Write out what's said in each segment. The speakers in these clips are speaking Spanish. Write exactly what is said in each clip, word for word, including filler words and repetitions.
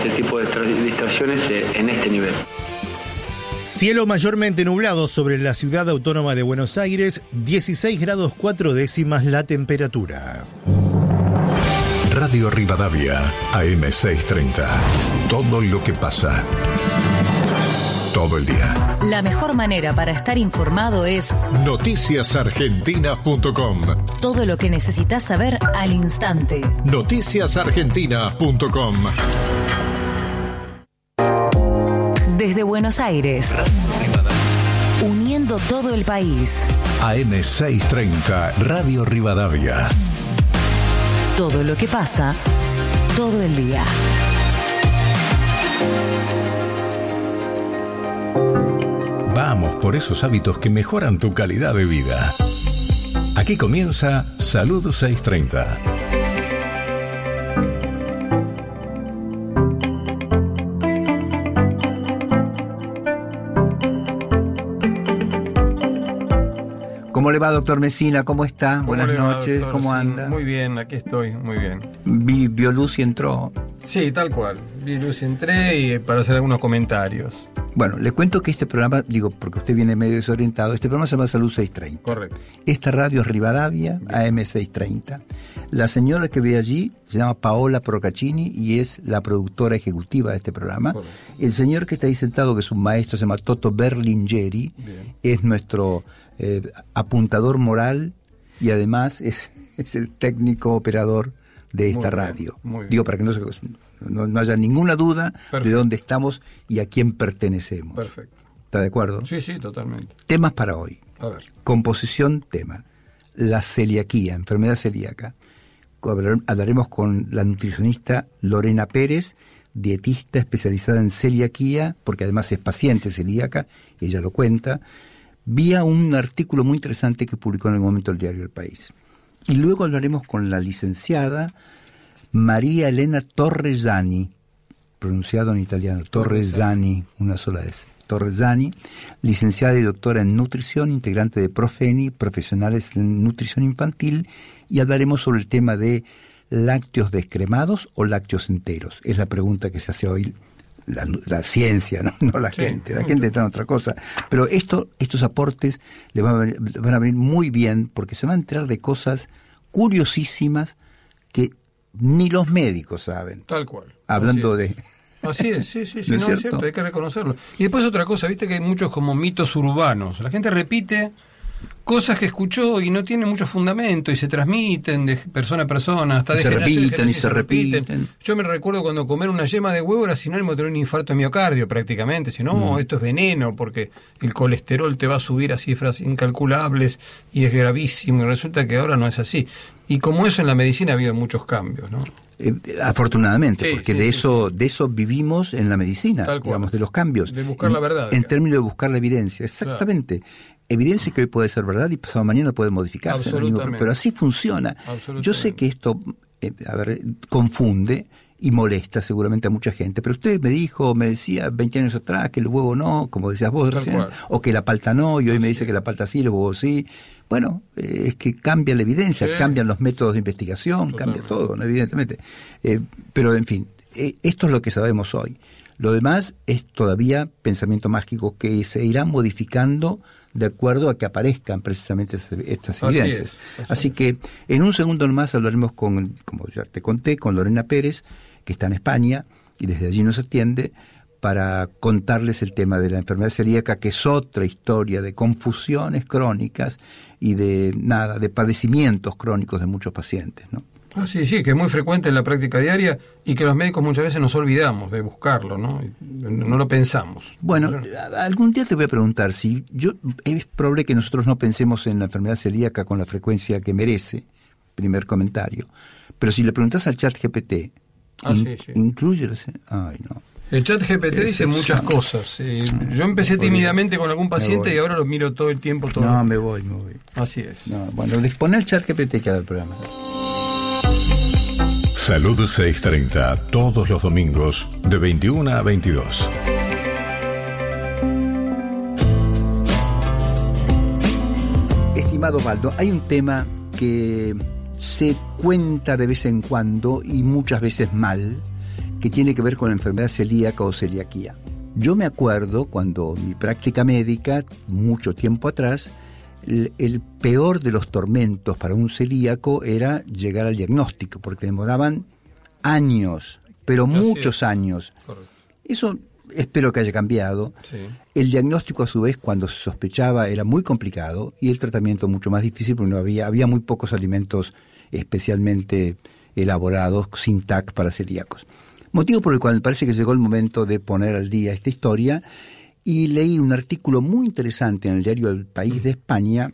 Este tipo de tra- distorsiones eh, en este nivel. Cielo mayormente nublado sobre la ciudad autónoma de Buenos Aires, dieciséis grados cuatro décimas la temperatura. Radio Rivadavia, A M seiscientos treinta. Todo lo que pasa. Todo el día. La mejor manera para estar informado es noticias argentinas punto com. Todo lo que necesitas saber al instante. noticias argentinas punto com. Desde Buenos Aires, uniendo todo el país. A M seiscientos treinta, Radio Rivadavia. Todo lo que pasa, todo el día. Vamos por esos hábitos que mejoran tu calidad de vida. Aquí comienza Salud seiscientos treinta. ¿Cómo le va, doctor Mesina? ¿Cómo está? ¿Cómo Buenas va, noches. doctor? ¿Cómo Sí, anda? Muy bien, aquí estoy, muy bien. Vi, vio luz y entró. Sí, tal cual. Vi luz, entré y para hacer algunos comentarios. Bueno, le cuento que este programa, digo, porque usted viene medio desorientado, este programa se llama Salud seiscientos treinta. Correcto. Esta radio es Rivadavia, bien. A M seiscientos treinta. La señora que ve allí se llama Paola Procaccini y es la productora ejecutiva de este programa. Correcto. El señor que está ahí sentado, que es un maestro, se llama Toto Berlingeri, bien. Es nuestro eh, apuntador moral y además es, es el técnico operador de esta muy radio. Bien, muy bien. Digo, para que no, se, no, no haya ninguna duda Perfecto. De dónde estamos y a quién pertenecemos. Perfecto. ¿Está de acuerdo? Sí, sí, totalmente. Temas para hoy. A ver. Composición, tema. La celiaquía, enfermedad celíaca. Hablaremos con la nutricionista Lorena Pérez, dietista especializada en celiaquía, porque además es paciente celíaca, ella lo cuenta, vía un artículo muy interesante que publicó en el momento el diario El País. Y luego hablaremos con la licenciada María Elena Torresani, pronunciado en italiano, Torresani, una sola vez, Torresani, licenciada y doctora en nutrición, integrante de Profeni, profesionales en nutrición infantil, y hablaremos sobre el tema de lácteos descremados o lácteos enteros. Es la pregunta que se hace hoy la, la ciencia, ¿no? No la sí, gente, la gente está en otra cosa. Pero esto, estos aportes le van a, venir, van a venir muy bien porque se van a enterar de cosas curiosísimas que ni los médicos saben. Tal cual. Hablando de... Así es, sí, sí, sí, ¿No, no, es, cierto? es cierto, hay que reconocerlo. Y después otra cosa, viste que hay muchos como mitos urbanos. La gente repite cosas que escuchó y no tiene mucho fundamento y se transmiten de persona a persona, hasta de se generación repiten y se, se repiten. repiten. Yo me recuerdo cuando comer una yema de huevo era sinónimo de tener un infarto de miocardio prácticamente, si no, mm. esto es veneno porque el colesterol te va a subir a cifras incalculables y es gravísimo y resulta que ahora no es así. Y como eso en la medicina ha habido muchos cambios, ¿no? Eh, afortunadamente, sí, porque sí, de sí, eso sí. de eso vivimos en la medicina, Tal cual. Digamos, de los cambios. De buscar en, la verdad. En digamos. términos de buscar la evidencia, exactamente. Claro. Evidencia que hoy puede ser verdad y pasado mañana puede modificarse. Absolutamente. Pero así funciona. Yo sé que esto, eh, a ver, confunde y molesta seguramente a mucha gente, pero usted me dijo, me decía veinte años atrás que el huevo no, como decías vos recién, o que la palta no, y hoy Así me dice es. que la palta sí, el huevo sí. Bueno, eh, es que cambia la evidencia, sí. cambian los métodos de investigación, Totalmente. cambia todo, ¿no? Evidentemente. Eh, pero, en fin, eh, esto es lo que sabemos hoy. Lo demás es todavía pensamiento mágico que se irá modificando de acuerdo a que aparezcan precisamente estas evidencias. Así es, así así que en un segundo más hablaremos con, como ya te conté, con Lorena Pérez, que está en España y desde allí nos atiende, para contarles el tema de la enfermedad celíaca, que es otra historia de confusiones crónicas y de nada, de padecimientos crónicos de muchos pacientes, ¿no? Ah, sí, sí, que es muy frecuente en la práctica diaria y que los médicos muchas veces nos olvidamos de buscarlo, ¿no? No lo pensamos. Bueno, algún día te voy a preguntar si yo es probable que nosotros no pensemos en la enfermedad celíaca con la frecuencia que merece, primer comentario, pero si le preguntas al chat G P T, ah, in, sí, sí. incluye, ay no. El chat G P T dice muchas cosas. Eh, yo empecé tímidamente con algún paciente y ahora lo miro todo el tiempo. Todo no, el... me voy, me voy. Así es. No, bueno, dispone el chat G P T que haga el programa. Salud seiscientos treinta, todos los domingos, de veintiuno a veintidós. Estimado Osvaldo, hay un tema que se cuenta de vez en cuando y muchas veces mal, que tiene que ver con la enfermedad celíaca o celiaquía. Yo me acuerdo cuando mi práctica médica, mucho tiempo atrás, el, el peor de los tormentos para un celíaco era llegar al diagnóstico, porque demoraban años, pero Así muchos es. años. Correcto. Eso espero que haya cambiado. Sí. El diagnóstico, a su vez, cuando se sospechaba, era muy complicado y el tratamiento mucho más difícil porque no había, había muy pocos alimentos especialmente elaborados sin T A C para celíacos. Motivo por el cual me parece que llegó el momento de poner al día esta historia, y leí un artículo muy interesante en el diario El País de España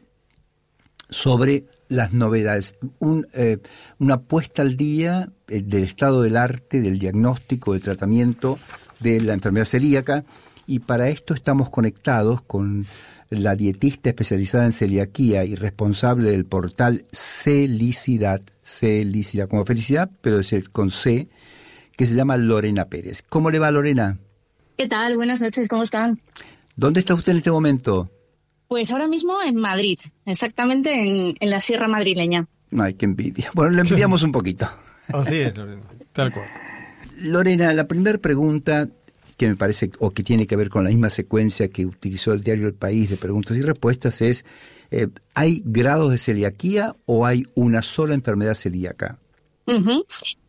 sobre las novedades, un, eh, una puesta al día eh, del estado del arte, del diagnóstico, del tratamiento de la enfermedad celíaca, y para esto estamos conectados con la dietista especializada en celiaquía y responsable del portal Celicidad, Celicidad como felicidad, pero es con C, que se llama Lorena Pérez. ¿Cómo le va, Lorena? ¿Qué tal? Buenas noches, ¿cómo están? ¿Dónde está usted en este momento? Pues ahora mismo en Madrid, exactamente en, en la Sierra Madrileña. Ay, qué envidia. Bueno, le envidiamos un poquito. Así es, Lorena, tal cual. Lorena, la primera pregunta que me parece, o que tiene que ver con la misma secuencia que utilizó el diario El País de preguntas y respuestas, es, eh, ¿hay grados de celiaquía o hay una sola enfermedad celíaca? Uh-huh.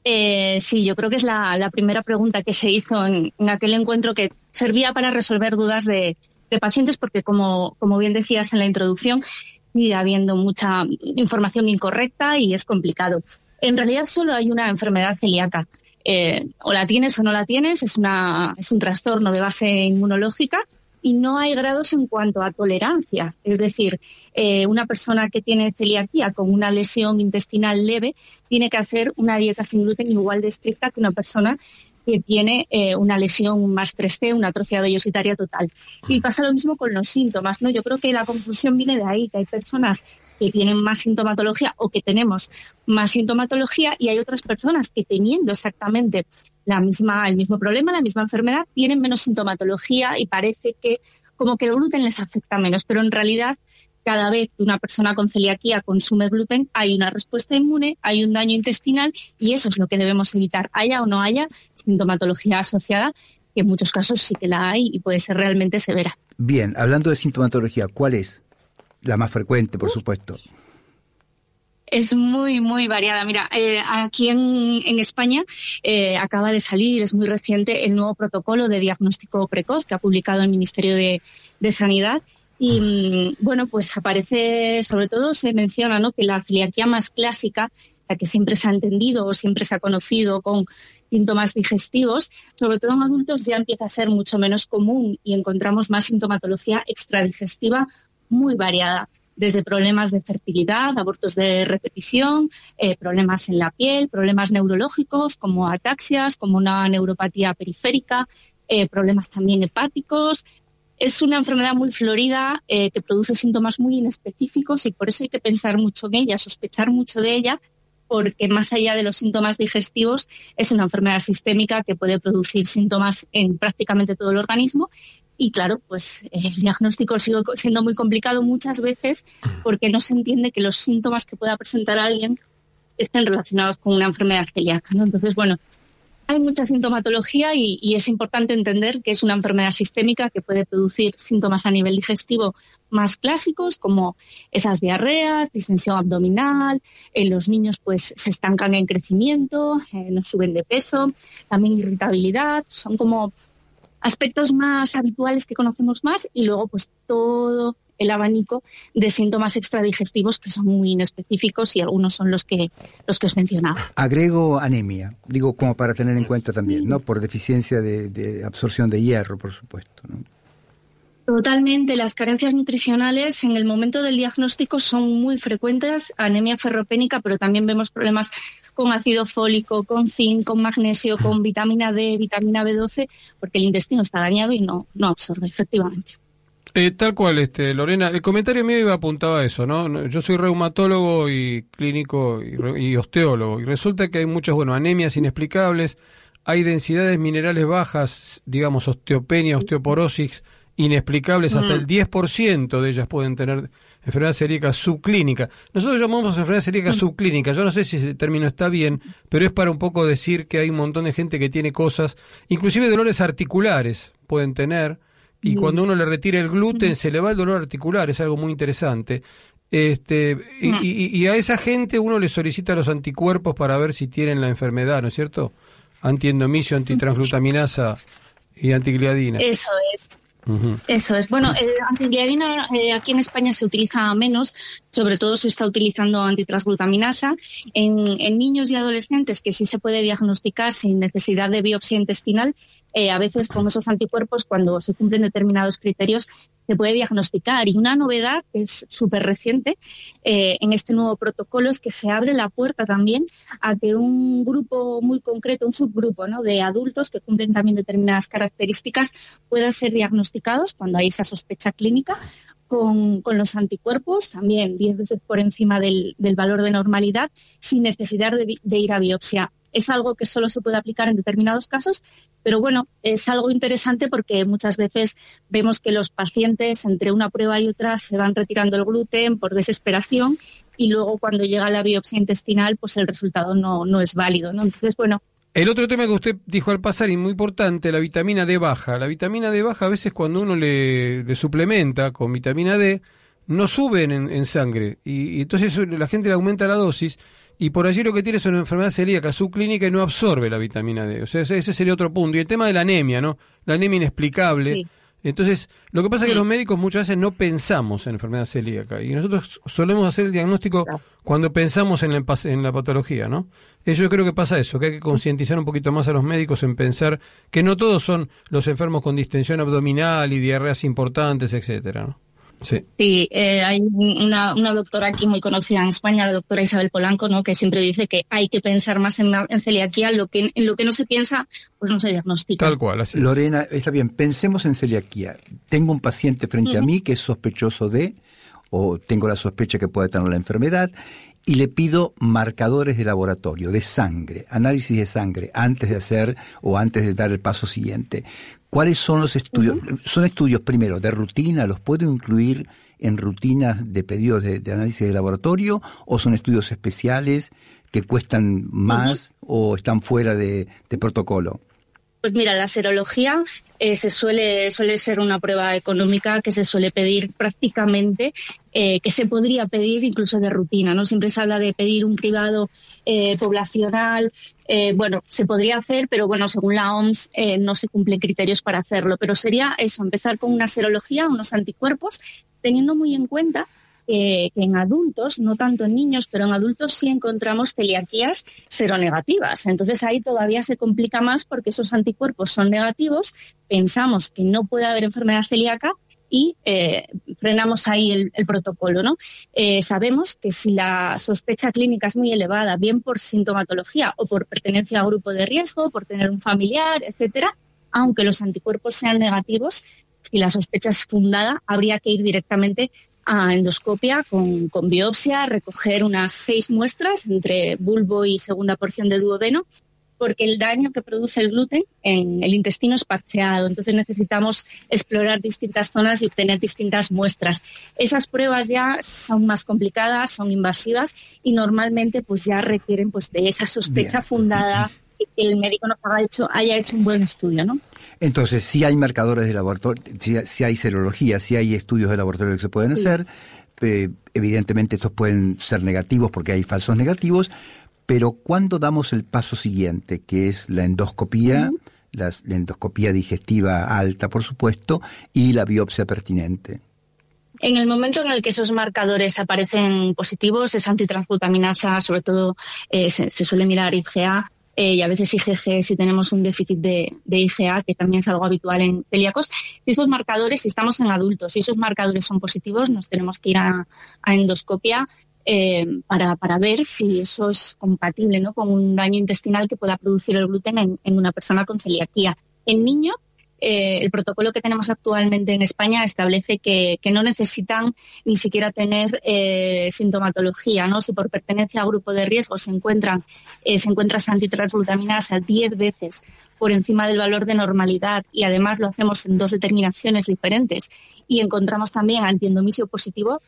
Eh, sí, yo creo que es la, la primera pregunta que se hizo en, en aquel encuentro, que servía para resolver dudas de, de pacientes, porque como, como bien decías en la introducción, sigue habiendo mucha información incorrecta y es complicado. En realidad solo hay una enfermedad celíaca. Eh, o la tienes o no la tienes, es, una, es un trastorno de base inmunológica, y no hay grados en cuanto a tolerancia. Es decir, eh, una persona que tiene celiaquía con una lesión intestinal leve tiene que hacer una dieta sin gluten igual de estricta que una persona que tiene eh, una lesión más tres C, una atrofia vellositaria total. Y pasa lo mismo con los síntomas, ¿no? Yo creo que la confusión viene de ahí, que hay personas que tienen más sintomatología o que tenemos más sintomatología, y hay otras personas que, teniendo exactamente la misma, el mismo problema, la misma enfermedad, tienen menos sintomatología y parece que como que el gluten les afecta menos. Pero en realidad, cada vez que una persona con celiaquía consume gluten, hay una respuesta inmune, hay un daño intestinal, y eso es lo que debemos evitar, haya o no haya sintomatología asociada, que en muchos casos sí que la hay y puede ser realmente severa. Bien, hablando de sintomatología, ¿cuál es? La más frecuente, por supuesto. Es muy, muy variada. Mira, eh, aquí en, en España eh, acaba de salir, es muy reciente, el nuevo protocolo de diagnóstico precoz que ha publicado el Ministerio de, de Sanidad. Y bueno, pues aparece, sobre todo se menciona, ¿no?, que la celiaquía más clásica, la que siempre se ha entendido o siempre se ha conocido con síntomas digestivos, sobre todo en adultos ya empieza a ser mucho menos común, y encontramos más sintomatología extradigestiva muy variada, desde problemas de fertilidad, abortos de repetición, eh, problemas en la piel, problemas neurológicos como ataxias, como una neuropatía periférica, eh, problemas también hepáticos. Es una enfermedad muy florida eh, que produce síntomas muy inespecíficos, y por eso hay que pensar mucho en ella, sospechar mucho de ella, porque más allá de los síntomas digestivos es una enfermedad sistémica que puede producir síntomas en prácticamente todo el organismo. Y claro, pues el diagnóstico sigue siendo muy complicado muchas veces porque no se entiende que los síntomas que pueda presentar alguien estén relacionados con una enfermedad celíaca, ¿no? Entonces, bueno, hay mucha sintomatología y, y es importante entender que es una enfermedad sistémica que puede producir síntomas a nivel digestivo más clásicos, como esas diarreas, distensión abdominal. En los niños pues se estancan en crecimiento, eh, no suben de peso, también irritabilidad. Son como aspectos más habituales que conocemos más, y luego pues todo el abanico de síntomas extradigestivos que son muy inespecíficos, y algunos son los que los que os mencionaba. Agrego anemia, digo como para tener en cuenta también, ¿no? Por deficiencia de, de absorción de hierro, por supuesto, ¿no? Totalmente, las carencias nutricionales en el momento del diagnóstico son muy frecuentes, anemia ferropénica, pero también vemos problemas con ácido fólico, con zinc, con magnesio, con vitamina D, vitamina B doce, porque el intestino está dañado y no, no absorbe, efectivamente. Eh, tal cual, este, Lorena, el comentario mío iba apuntado a eso, ¿no? Yo soy reumatólogo y clínico y, y osteólogo, y resulta que hay muchas, bueno, anemias inexplicables, hay densidades minerales bajas, digamos, osteopenia, osteoporosis, inexplicables, hasta el diez por ciento de ellas pueden tener enfermedad celíaca subclínica. Nosotros llamamos enfermedad celíaca subclínica. Yo no sé si ese término está bien, pero es para un poco decir que hay un montón de gente que tiene cosas, inclusive dolores articulares pueden tener, y mm. cuando uno le retira el gluten mm. se le va el dolor articular, es algo muy interesante. Este y, mm. y, y a esa gente uno le solicita los anticuerpos para ver si tienen la enfermedad, ¿no es cierto? Antiendomicio, antitransglutaminasa y antigliadina. Eso es. Uh-huh. Eso es. Bueno, el antigliadina eh, aquí en España se utiliza menos, sobre todo se está utilizando antitransglutaminasa. En, en niños y adolescentes que sí se puede diagnosticar sin necesidad de biopsia intestinal, eh, a veces con esos anticuerpos, cuando se cumplen determinados criterios, se puede diagnosticar. Y una novedad que es súper reciente eh, en este nuevo protocolo es que se abre la puerta también a que un grupo muy concreto, un subgrupo, ¿no?, de adultos que cumplen también determinadas características puedan ser diagnosticados cuando hay esa sospecha clínica con, con los anticuerpos, también diez veces por encima del, del valor de normalidad, sin necesidad de, de ir a biopsia. Es algo que solo se puede aplicar en determinados casos, pero bueno, es algo interesante porque muchas veces vemos que los pacientes entre una prueba y otra se van retirando el gluten por desesperación y luego cuando llega la biopsia intestinal pues el resultado no, no es válido, ¿no? Entonces, bueno. El otro tema que usted dijo al pasar, y muy importante, la vitamina D baja. La vitamina D baja a veces cuando uno le, le suplementa con vitamina D no suben en, en sangre y, y entonces la gente le aumenta la dosis. Y por allí lo que tiene es una enfermedad celíaca subclínica y no absorbe la vitamina D. O sea, ese sería otro punto. Y el tema de la anemia, ¿no? La anemia inexplicable. Sí. Entonces, lo que pasa es que sí. los médicos muchas veces no pensamos en enfermedad celíaca. Y nosotros solemos hacer el diagnóstico claro. cuando pensamos en la, en la patología, ¿no? Yo creo que pasa eso, que hay que concientizar un poquito más a los médicos en pensar que no todos son los enfermos con distensión abdominal y diarreas importantes, etcétera, ¿no? Sí, sí eh, hay una, una doctora aquí muy conocida en España, la doctora Isabel Polanco, ¿no?, que siempre dice que hay que pensar más en, en celiaquía, lo que, en lo que no se piensa, pues no se diagnostica. Tal cual, así es. Lorena, está bien, pensemos en celiaquía. Tengo un paciente frente uh-huh. a mí que es sospechoso de, o tengo la sospecha que puede tener la enfermedad, y le pido marcadores de laboratorio, de sangre, análisis de sangre, antes de hacer o antes de dar el paso siguiente. ¿Cuáles son los estudios? Uh-huh. ¿Son estudios, primero, de rutina? ¿Los puedo incluir en rutinas de pedidos de, de análisis de laboratorio? ¿O son estudios especiales que cuestan más uh-huh. o están fuera de, de protocolo? Pues mira, la serología eh, se suele suele ser una prueba económica que se suele pedir prácticamente, eh, que se podría pedir incluso de rutina, ¿no? Siempre se habla de pedir un cribado eh, poblacional, eh, bueno, se podría hacer, pero bueno, según la O M S eh, no se cumplen criterios para hacerlo, pero sería eso, empezar con una serología, unos anticuerpos, teniendo muy en cuenta Eh, que en adultos, no tanto en niños, pero en adultos sí encontramos celiaquías seronegativas. Entonces ahí todavía se complica más porque esos anticuerpos son negativos, pensamos que no puede haber enfermedad celíaca y eh, frenamos ahí el, el protocolo, ¿no? Eh, sabemos que si la sospecha clínica es muy elevada, bien por sintomatología o por pertenencia a grupo de riesgo, por tener un familiar, etcétera, aunque los anticuerpos sean negativos, si la sospecha es fundada, habría que ir directamente a endoscopia con, con biopsia, recoger unas seis muestras entre bulbo y segunda porción de duodeno, porque el daño que produce el gluten en el intestino es parcheado, entonces necesitamos explorar distintas zonas y obtener distintas muestras. Esas pruebas ya son más complicadas, son invasivas y normalmente pues ya requieren pues de esa sospecha Bien. fundada y que el médico nos haya hecho, haya hecho un buen estudio, ¿no? Entonces, si hay marcadores de laboratorio, si, si hay serología, si hay estudios de laboratorio que se pueden sí. hacer, eh, evidentemente estos pueden ser negativos porque hay falsos negativos, pero ¿cuándo damos el paso siguiente, que es la endoscopía, uh-huh. la, la endoscopía digestiva alta, por supuesto, y la biopsia pertinente? En el momento en el que esos marcadores aparecen positivos, esa antitransglutaminasa, sobre todo eh, se, se suele mirar I G A, Eh, y a veces I G G si tenemos un déficit de, de I G A, que también es algo habitual en celíacos. Y esos marcadores, si estamos en adultos, si esos marcadores son positivos, nos tenemos que ir a, a endoscopia eh, para, para ver si eso es compatible, ¿no?, con un daño intestinal que pueda producir el gluten en, en una persona con celiaquía. En niños, Eh, el protocolo que tenemos actualmente en España establece que, que no necesitan ni siquiera tener eh, sintomatología, ¿no? Si por pertenencia a grupo de riesgo se encuentran eh, se encuentra esa antitransglutaminasa diez veces por encima del valor de normalidad y además lo hacemos en dos determinaciones diferentes y encontramos también antiendomisio positivo,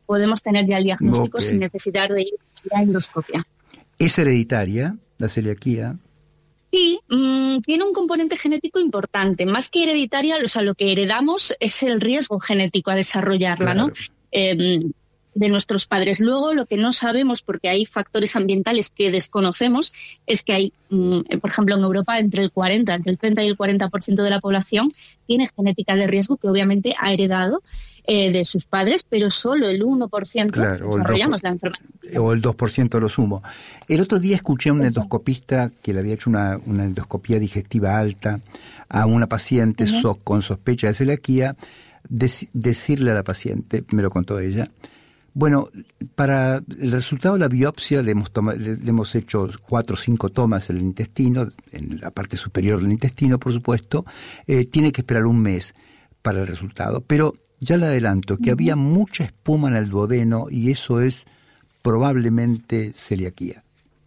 podemos tener ya el diagnóstico Okay. sin necesidad de ir a la endoscopia. ¿Es hereditaria la celiaquía? Sí, mmm, tiene un componente genético importante. Más que hereditaria, o sea, lo que heredamos es el riesgo genético a desarrollarla, Claro. ¿no? Eh, de nuestros padres. Luego, lo que no sabemos, porque hay factores ambientales que desconocemos, es que hay, mmm, por ejemplo, en Europa, entre el cuarenta, entre el treinta y el cuarenta por ciento de la población tiene genética de riesgo que obviamente ha heredado eh, de sus padres, pero solo el uno por ciento Claro, o el desarrollamos dos por- la enfermedad. O el dos por ciento lo sumo. El otro día escuché a un Eso. endoscopista que le había hecho una, una endoscopía digestiva alta a una paciente Ujú. so- con sospecha de celiaquía, dec- decirle a la paciente, me lo contó ella, bueno, para el resultado de la biopsia le hemos, toma- le, le hemos hecho cuatro o cinco tomas en el intestino, en la parte superior del intestino, por supuesto, eh, tiene que esperar un mes para el resultado, pero ya le adelanto que había mucha espuma en el duodeno y eso es probablemente celiaquía.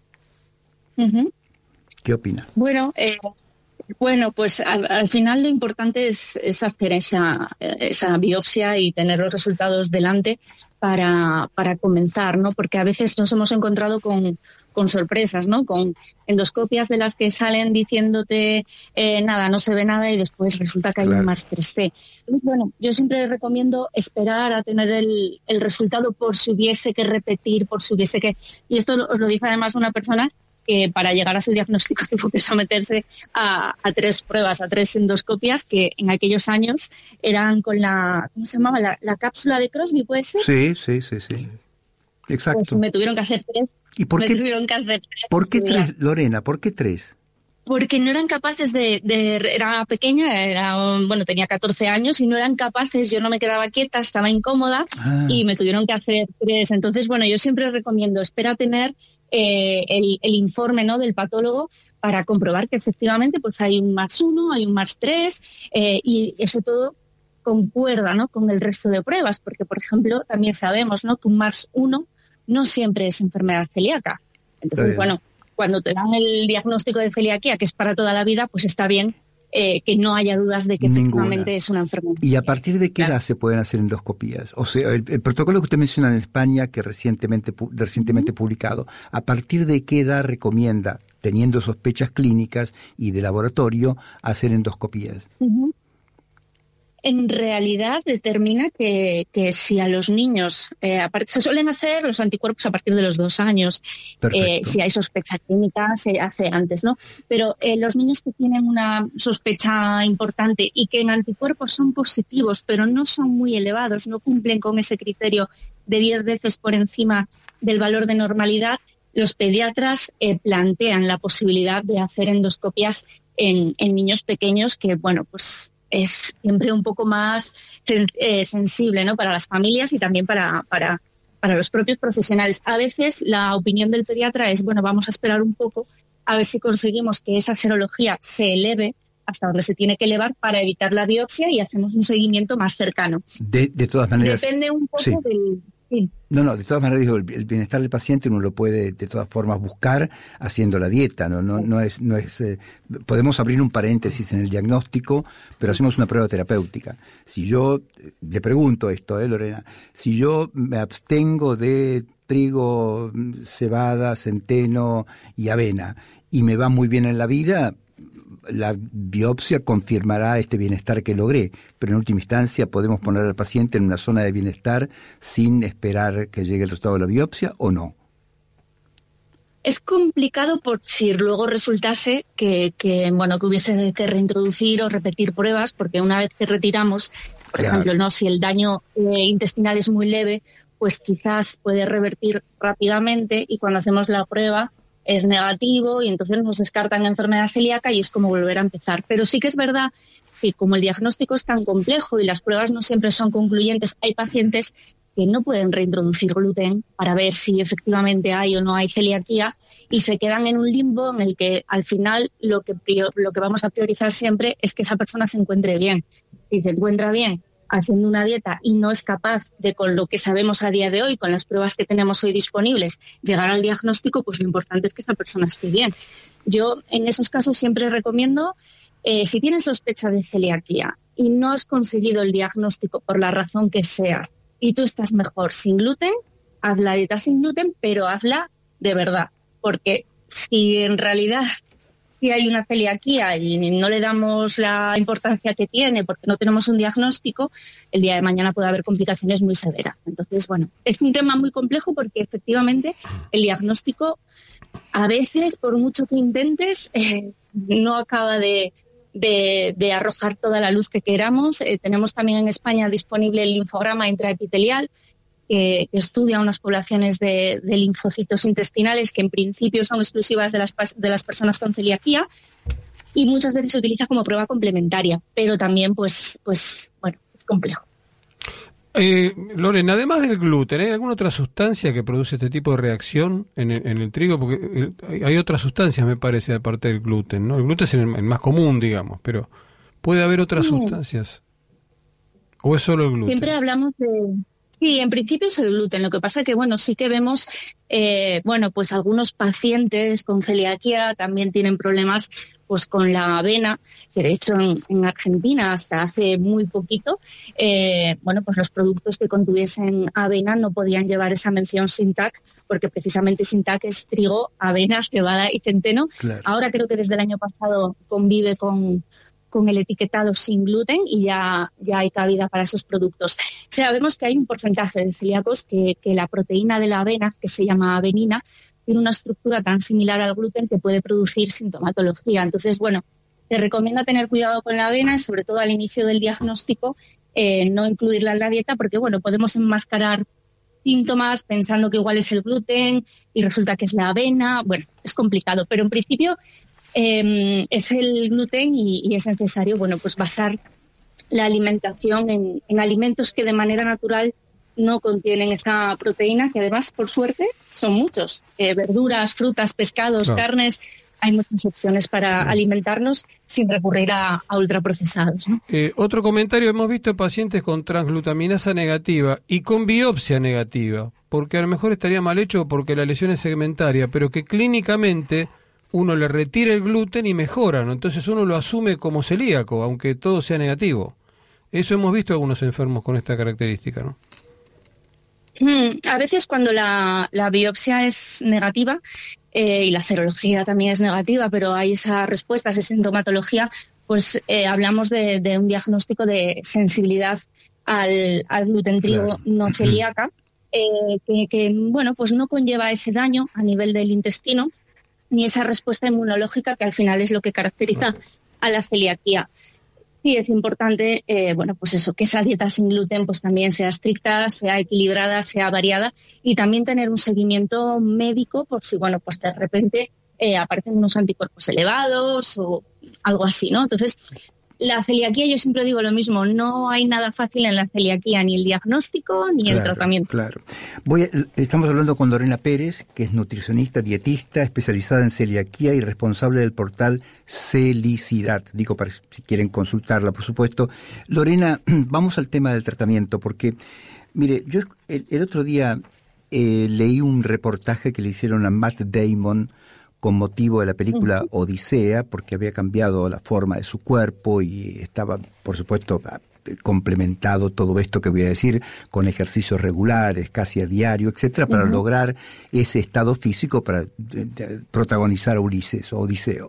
Ujú. ¿Qué opina? Bueno, eh, bueno, pues al, al final lo importante es, es hacer esa, esa biopsia y tener los resultados delante para, para comenzar, ¿no? Porque a veces nos hemos encontrado con, con sorpresas, ¿no? Con endoscopias de las que salen diciéndote eh, nada, no se ve nada y después resulta que hay Claro. un más tres C. Entonces, bueno, yo siempre recomiendo esperar a tener el, el resultado por si hubiese que repetir, por si hubiese que... Y esto os lo dice además una persona que para llegar a su diagnóstico tuvo que someterse a, a tres pruebas, a tres endoscopias que en aquellos años eran con la, ¿cómo se llamaba? La, la cápsula de Crosby, ¿puede ser? Sí, sí, sí, sí. Exacto. Pues me tuvieron que hacer tres. ¿Y por me qué, tuvieron que hacer tres. por qué Mira, tres, Lorena? ¿Por qué tres? porque no eran capaces de, de, era pequeña, era, bueno, tenía catorce años y no eran capaces, yo no me quedaba quieta, estaba incómoda Ah. y me tuvieron que hacer tres. Entonces, bueno, yo siempre recomiendo, espera tener eh, el, el informe, ¿no?, del patólogo para comprobar que efectivamente pues hay un más uno, hay un más tres eh, y eso todo concuerda, ¿no?, con el resto de pruebas, porque, por ejemplo, también sabemos, ¿no?, que un más uno no siempre es enfermedad celíaca. Entonces, Bien. bueno, cuando te dan el diagnóstico de celiaquía, que es para toda la vida, pues está bien eh, que no haya dudas de que Ninguna. efectivamente es una enfermedad. ¿Y a partir de qué Claro. edad se pueden hacer endoscopías? O sea, el, el protocolo que usted menciona en España, que recientemente pu- recientemente publicado, ¿a partir de qué edad recomienda, teniendo sospechas clínicas y de laboratorio, hacer endoscopías? Ujú. En realidad determina que, que si a los niños, eh, aparte, se suelen hacer los anticuerpos a partir de los dos años, Perfecto. eh, si hay sospecha clínica se hace antes, ¿no? Pero eh, los niños que tienen una sospecha importante y que en anticuerpos son positivos, pero no son muy elevados, no cumplen con ese criterio de diez veces por encima del valor de normalidad, los pediatras eh, plantean la posibilidad de hacer endoscopias en, en niños pequeños que, bueno, pues es siempre un poco más eh, sensible, ¿no?, para las familias y también para, para, para los propios profesionales. A veces la opinión del pediatra es, bueno, vamos a esperar un poco a ver si conseguimos que esa serología se eleve hasta donde se tiene que elevar para evitar la biopsia y hacemos un seguimiento más cercano. De, de todas maneras... Depende un poco sí. del... Sí. No, no, de todas maneras digo, el, el bienestar del paciente uno lo puede de todas formas buscar haciendo la dieta, no, no, no es, no es, eh, podemos abrir un paréntesis en el diagnóstico, pero hacemos una prueba terapéutica. Si yo, le pregunto esto, eh, Lorena, si yo me abstengo de trigo, cebada, centeno y avena y me va muy bien en la vida, la biopsia confirmará este bienestar que logré, pero en última instancia podemos poner al paciente en una zona de bienestar sin esperar que llegue el resultado de la biopsia, ¿o no? Es complicado por si luego resultase que, que, bueno, que hubiese que reintroducir o repetir pruebas, porque una vez que retiramos, por Claro. ejemplo, no, si el daño eh, intestinal es muy leve, pues quizás puede revertir rápidamente y cuando hacemos la prueba es negativo y entonces nos descartan enfermedad celíaca y es como volver a empezar. Pero sí que es verdad que como el diagnóstico es tan complejo y las pruebas no siempre son concluyentes, hay pacientes que no pueden reintroducir gluten para ver si efectivamente hay o no hay celiaquía y se quedan en un limbo en el que al final lo que, prior, lo que vamos a priorizar siempre es que esa persona se encuentre bien. Si se encuentra bien haciendo una dieta y no es capaz de, con lo que sabemos a día de hoy, con las pruebas que tenemos hoy disponibles, llegar al diagnóstico, pues lo importante es que esa persona esté bien. Yo en esos casos siempre recomiendo, eh, si tienes sospecha de celiaquía y no has conseguido el diagnóstico por la razón que sea, y tú estás mejor sin gluten, haz la dieta sin gluten, pero hazla de verdad, porque si en realidad si hay una celiaquía y no le damos la importancia que tiene porque no tenemos un diagnóstico, el día de mañana puede haber complicaciones muy severas. Entonces, bueno, es un tema muy complejo porque efectivamente el diagnóstico a veces, por mucho que intentes, eh, no acaba de, de, de arrojar toda la luz que queramos. Eh, tenemos también en España disponible el linfograma intraepitelial, que estudia unas poblaciones de, de linfocitos intestinales que en principio son exclusivas de las, de las personas con celiaquía y muchas veces se utiliza como prueba complementaria, pero también, pues, pues bueno, es complejo. Eh, Lorena, además del gluten, ¿hay alguna otra sustancia que produce este tipo de reacción en el, en el trigo? Porque el, hay otras sustancias, me parece, aparte del gluten, ¿no? El gluten es el, el más común, digamos, pero ¿puede haber otras mm. sustancias? ¿O es solo el gluten? Siempre hablamos de... Sí, en principio es el gluten. Lo que pasa es que, bueno, sí que vemos, eh, bueno, pues algunos pacientes con celiaquía también tienen problemas pues con la avena, que de hecho en, en Argentina hasta hace muy poquito, eh, bueno, pues los productos que contuviesen avena no podían llevar esa mención Sintac, porque precisamente Sintac es trigo, avena, cebada y centeno. Claro. Ahora creo que desde el año pasado convive con... con el etiquetado sin gluten y ya, ya hay cabida para esos productos. Sabemos que hay un porcentaje de celíacos que, que la proteína de la avena, que se llama avenina, tiene una estructura tan similar al gluten que puede producir sintomatología. Entonces, bueno, se recomienda tener cuidado con la avena, sobre todo al inicio del diagnóstico, eh, no incluirla en la dieta porque, bueno, podemos enmascarar síntomas pensando que igual es el gluten y resulta que es la avena. Bueno, es complicado, pero en principio... Eh, es el gluten y, y es necesario, bueno, pues basar la alimentación en, en alimentos que de manera natural no contienen esa proteína, que además, por suerte, son muchos. Eh, verduras, frutas, pescados, no. carnes, hay muchas opciones para no. alimentarnos sin recurrir a, a ultraprocesados, ¿no? Eh, otro comentario, hemos visto pacientes con transglutaminasa negativa y con biopsia negativa, porque a lo mejor estaría mal hecho porque la lesión es segmentaria, pero que clínicamente... uno le retira el gluten y mejora, ¿no? Entonces uno lo asume como celíaco, aunque todo sea negativo. Eso hemos visto algunos enfermos con esta característica, ¿no? Mm, a veces cuando la, la biopsia es negativa eh, y la serología también es negativa, pero hay esa respuesta, esa sintomatología, pues eh, hablamos de, de un diagnóstico de sensibilidad al, al gluten trigo claro. no celíaca, eh, que, que bueno, pues no conlleva ese daño a nivel del intestino, ni esa respuesta inmunológica que al final es lo que caracteriza a la celiaquía. Sí, es importante, eh, bueno, pues eso, que esa dieta sin gluten pues también sea estricta, sea equilibrada, sea variada y también tener un seguimiento médico por si, bueno, pues de repente eh, aparecen unos anticuerpos elevados o algo así, ¿no? Entonces, la celiaquía, yo siempre digo lo mismo, no hay nada fácil en la celiaquía, ni el diagnóstico ni claro, el tratamiento. Claro. Voy a, estamos hablando con Lorena Pérez, que es nutricionista, dietista, especializada en celiaquía y responsable del portal Celicidad. Digo, para si quieren consultarla, por supuesto. Lorena, vamos al tema del tratamiento, porque, mire, yo el, el otro día eh, leí un reportaje que le hicieron a Matt Damon con motivo de la película Odisea, porque había cambiado la forma de su cuerpo y estaba, por supuesto, complementado todo esto que voy a decir con ejercicios regulares, casi a diario, etcétera, para uh-huh. lograr ese estado físico para de, de, protagonizar a Ulises o Odiseo.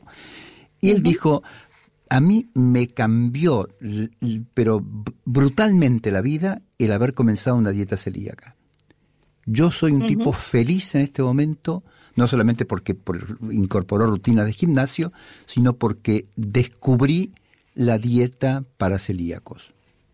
Y uh-huh. él dijo, a mí me cambió, pero brutalmente la vida, el haber comenzado una dieta celíaca. Yo soy un uh-huh. tipo feliz en este momento, no solamente porque por, incorporó rutinas de gimnasio, sino porque descubrí la dieta para celíacos.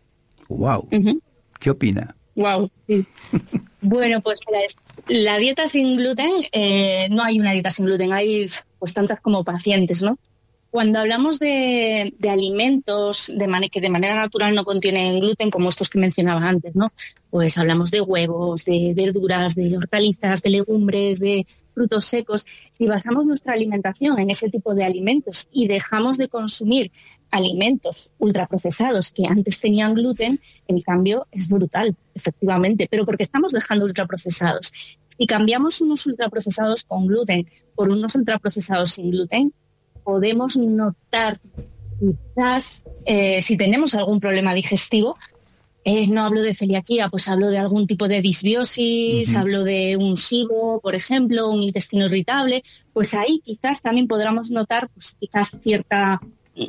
¡Wow! Uh-huh. ¿Qué opina? ¡Wow! Sí. Bueno, pues mira, la dieta sin gluten, eh, no hay una dieta sin gluten, hay pues tantas como pacientes, ¿no? Cuando hablamos de, de alimentos de man- que de manera natural no contienen gluten, como estos que mencionaba antes, ¿no? Pues hablamos de huevos, de verduras, de hortalizas, de legumbres, de frutos secos. Si basamos nuestra alimentación en ese tipo de alimentos y dejamos de consumir alimentos ultraprocesados que antes tenían gluten, el cambio es brutal, efectivamente, pero porque estamos dejando ultraprocesados. Si cambiamos unos ultraprocesados con gluten por unos ultraprocesados sin gluten, podemos notar quizás, eh, si tenemos algún problema digestivo, eh, no hablo de celiaquía, pues hablo de algún tipo de disbiosis, uh-huh. hablo de un SIBO, por ejemplo, un intestino irritable, pues ahí quizás también podamos notar pues quizás cierta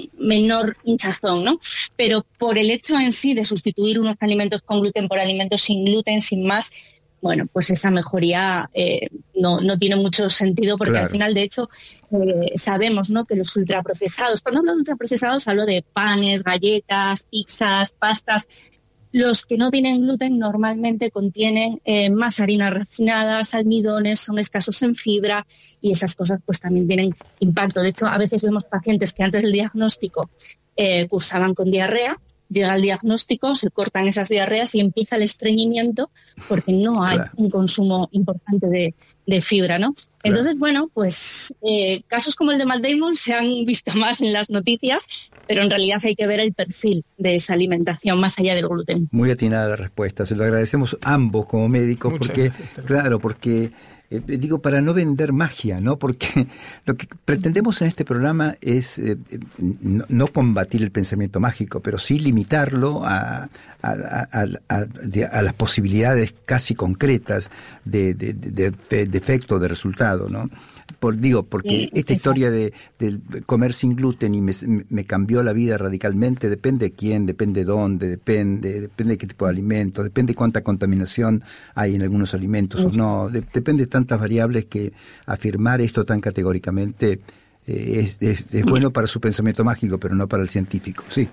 menor hinchazón, ¿no? Pero por el hecho en sí de sustituir unos alimentos con gluten por alimentos sin gluten, sin más, bueno, pues esa mejoría eh, no, no tiene mucho sentido porque claro. al final, de hecho, eh, sabemos, ¿no?, que los ultraprocesados, cuando hablo de ultraprocesados hablo de panes, galletas, pizzas, pastas. Los que no tienen gluten normalmente contienen eh, más harinas refinadas, almidones, son escasos en fibra y esas cosas pues también tienen impacto. De hecho, a veces vemos pacientes que antes del diagnóstico eh, cursaban con diarrea, llega el diagnóstico, se cortan esas diarreas y empieza el estreñimiento porque no hay claro. un consumo importante de, de fibra, ¿no? Claro. Entonces, bueno, pues eh, casos como el de Matt Damon se han visto más en las noticias, pero en realidad hay que ver el perfil de esa alimentación más allá del gluten. Muy atinada la respuesta, se lo agradecemos ambos como médicos. Muchas porque, gracias. Claro, porque... Eh, digo, para no vender magia, ¿no? Porque lo que pretendemos en este programa es eh, no, no combatir el pensamiento mágico, pero sí limitarlo a, a, a, a, de, a las posibilidades casi concretas de, de, de, de, de efecto, de resultado, ¿no? Por, digo, porque sí, esta historia de, de comer sin gluten y me, me cambió la vida radicalmente, depende de quién, depende de dónde, depende, depende de qué tipo de alimento, depende de cuánta contaminación hay en algunos alimentos sí. o no, de, depende de tantas variables que afirmar esto tan categóricamente eh, es, es, es bueno para su pensamiento mágico, pero no para el científico, sí.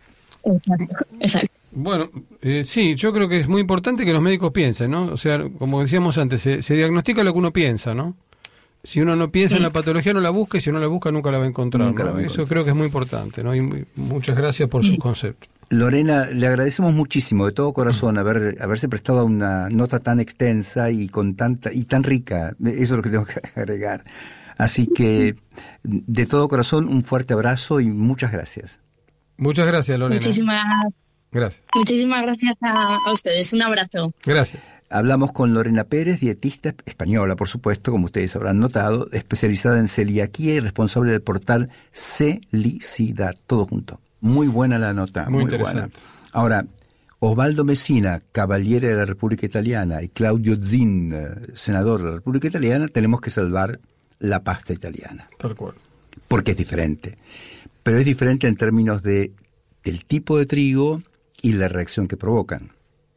Exacto, exacto. Bueno, eh, sí, yo creo que es muy importante que los médicos piensen, ¿no? O sea, como decíamos antes, se, se diagnostica lo que uno piensa, ¿no? Si uno no piensa sí. en la patología, no la busca, y si no la busca, nunca la va a encontrar. Nunca ¿no? la va a encontrar. Eso creo que es muy importante, ¿no? Y muy, muchas gracias por sus conceptos. Lorena, le agradecemos muchísimo, de todo corazón, haber haberse prestado a una nota tan extensa y con tanta y tan rica. Eso es lo que tengo que agregar. Así que, de todo corazón, un fuerte abrazo y muchas gracias. Muchas gracias, Lorena. Muchísimas gracias. Muchísimas gracias a, a ustedes. Un abrazo. Gracias. Hablamos con Lorena Pérez, dietista española, por supuesto, como ustedes habrán notado, especializada en celiaquía y responsable del portal Celicidad, todo junto. Muy buena la nota, muy, muy buena. Ahora, Osvaldo Messina, caballero de la República Italiana, y Claudio Zin, senador de la República Italiana, tenemos que salvar la pasta italiana. Tal cual. Porque es diferente. Pero es diferente en términos de del tipo de trigo y la reacción que provocan.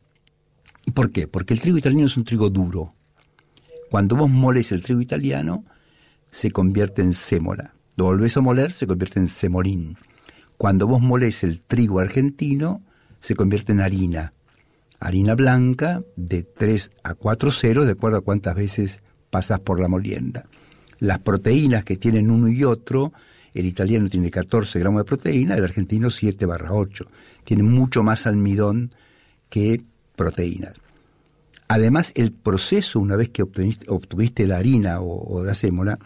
¿Por qué? Porque el trigo italiano es un trigo duro. Cuando vos moles el trigo italiano, se convierte en sémola. Lo volvés a moler, se convierte en semolín. Cuando vos molés el trigo argentino, se convierte en harina. Harina blanca de tres a cuatro ceros, de acuerdo a cuántas veces pasás por la molienda. Las proteínas que tienen uno y otro, el italiano tiene catorce gramos de proteína, el argentino siete barra ocho. Tiene mucho más almidón que proteínas. Además, el proceso, una vez que obtuviste, obtuviste la harina o, o la sémola,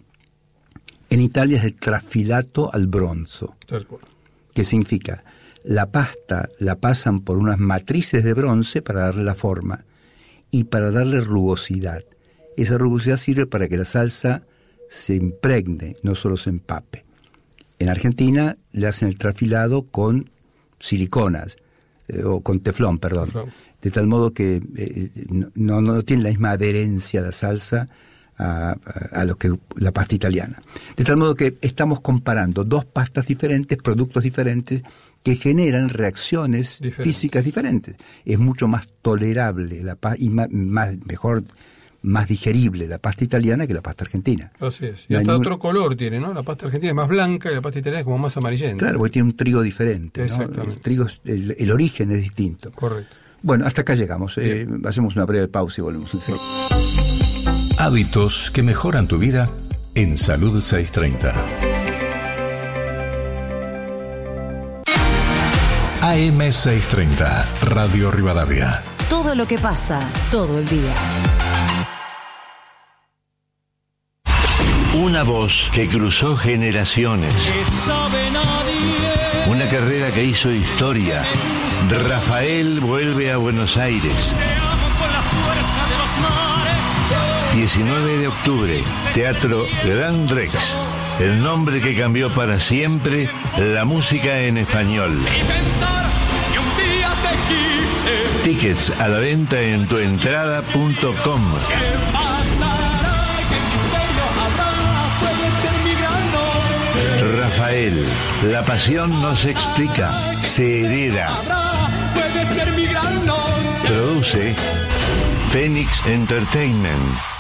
en Italia es el trafilato al bronzo. ¿Qué significa? La pasta la pasan por unas matrices de bronce para darle la forma y para darle rugosidad. Esa rugosidad sirve para que la salsa se impregne, no solo se empape. En Argentina le hacen el trafilado con siliconas, eh, o con teflón, perdón. Teflón. De tal modo que eh, no, no tiene la misma adherencia a la salsa a, a, a lo que la pasta italiana. De tal modo que estamos comparando dos pastas diferentes, productos diferentes, que generan reacciones Diferente. físicas diferentes. Es mucho más tolerable la pa- y más, más mejor, más digerible la pasta italiana que la pasta argentina. Así es. Y no hasta ningún... otro color tiene, ¿no? La pasta argentina es más blanca y la pasta italiana es como más amarillenta. Claro, porque tiene un trigo diferente, ¿no? Exactamente. El, trigo, el, el origen es distinto. Correcto. Bueno, hasta acá llegamos. Eh, hacemos una breve pausa y volvemos en serio. Hábitos que mejoran tu vida en Salud seiscientos treinta. A M seiscientos treinta, Radio Rivadavia. Todo lo que pasa, todo el día. Una voz que cruzó generaciones. Una carrera que hizo historia. Rafael vuelve a Buenos Aires. diecinueve de octubre, Teatro Gran Rex. El nombre que cambió para siempre la música en español. te quise. Tickets a la venta en tuentrada punto com. ¿Qué pasará? ¿Qué misterio habrá? Puede ser mi gran noche. Rafael, la pasión no se explica, se hereda. Puede ser mi gran noche. Produce Phoenix Entertainment.